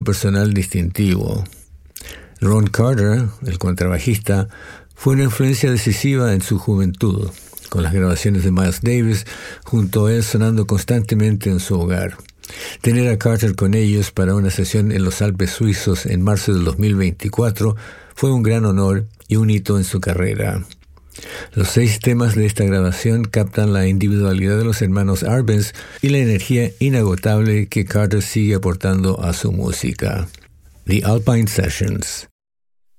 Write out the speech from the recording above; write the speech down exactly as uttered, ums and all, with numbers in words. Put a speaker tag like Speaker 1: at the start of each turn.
Speaker 1: personal distintivo. Ron Carter, el contrabajista, fue una influencia decisiva en su juventud, con las grabaciones de Miles Davis junto a él sonando constantemente en su hogar. Tener a Carter con ellos para una sesión en los Alpes suizos en marzo del dos mil veinticuatro fue un gran honor y un hito en su carrera. Los seis temas de esta grabación captan la individualidad de los hermanos Arbenz y la energía inagotable que Carter sigue aportando a su música. The Alpine Sessions.